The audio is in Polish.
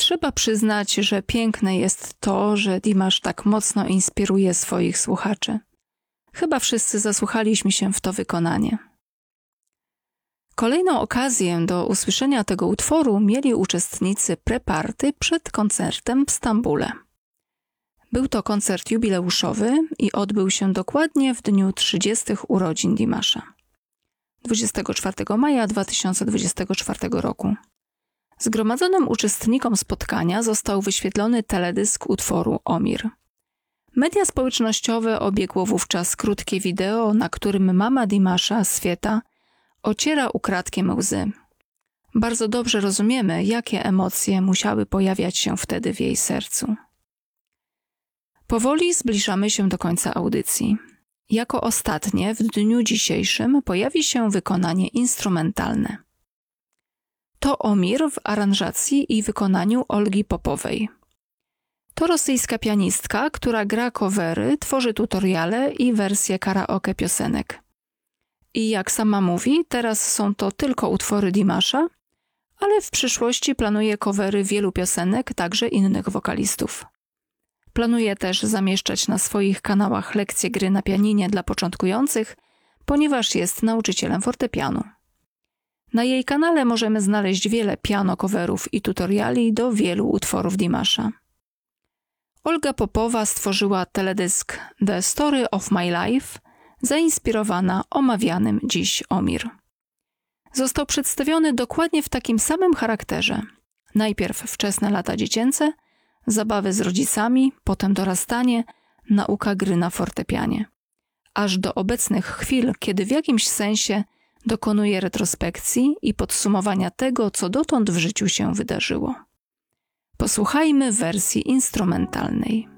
Trzeba przyznać, że piękne jest to, że Dimash tak mocno inspiruje swoich słuchaczy. Chyba wszyscy zasłuchaliśmy się w to wykonanie. Kolejną okazję do usłyszenia tego utworu mieli uczestnicy pre-party przed koncertem w Stambule. Był to koncert jubileuszowy i odbył się dokładnie w dniu 30 urodzin Dimasha. 24 maja 2024 roku. Zgromadzonym uczestnikom spotkania został wyświetlony teledysk utworu Omir. Media społecznościowe obiegło wówczas krótkie wideo, na którym mama Dimasha, Sweta, ociera ukradkiem łzy. Bardzo dobrze rozumiemy, jakie emocje musiały pojawiać się wtedy w jej sercu. Powoli zbliżamy się do końca audycji. Jako ostatnie w dniu dzisiejszym pojawi się wykonanie instrumentalne. To Omir w aranżacji i wykonaniu Olgi Popowej. To rosyjska pianistka, która gra covery, tworzy tutoriale i wersje karaoke piosenek. I jak sama mówi, teraz są to tylko utwory Dimasha, ale w przyszłości planuje covery wielu piosenek, także innych wokalistów. Planuje też zamieszczać na swoich kanałach lekcje gry na pianinie dla początkujących, ponieważ jest nauczycielem fortepianu. Na jej kanale możemy znaleźć wiele piano coverów i tutoriali do wielu utworów Dimasha. Olga Popowa stworzyła teledysk The Story of My Life, zainspirowana omawianym dziś Omir. Został przedstawiony dokładnie w takim samym charakterze. Najpierw wczesne lata dziecięce, zabawy z rodzicami, potem dorastanie, nauka gry na fortepianie. Aż do obecnych chwil, kiedy w jakimś sensie dokonuje retrospekcji i podsumowania tego, co dotąd w życiu się wydarzyło. Posłuchajmy wersji instrumentalnej.